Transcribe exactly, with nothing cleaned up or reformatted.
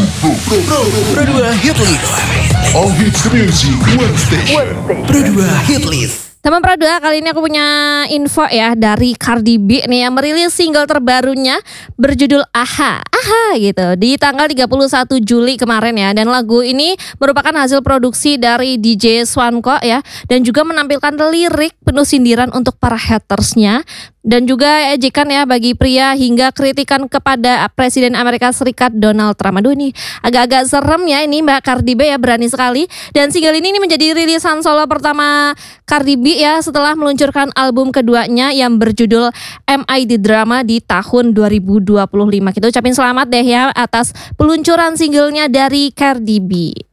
Pro, Pro, Pro dua Hit List. all hits music, one station. Pro dua Hit List. Teman Pro dua, kali ini aku punya info ya dari Cardi B nih yang merilis single terbarunya berjudul Aha, Aha gitu di tanggal tiga puluh satu Juli kemarin ya. Dan lagu ini merupakan hasil produksi dari D J Swanko ya, dan juga menampilkan lirik penuh sindiran untuk para hatersnya dan juga ejekan ya bagi pria hingga kritikan kepada Presiden Amerika Serikat Donald Trump. Aduh, ini agak-agak serem ya ini Mbak Cardi B ya, berani sekali. Dan single ini, ini menjadi rilisan solo pertama Cardi B ya setelah meluncurkan album keduanya yang berjudul M I The Drama di tahun dua ribu dua puluh lima. Kita ucapin selamat deh ya atas peluncuran singlenya dari Cardi B.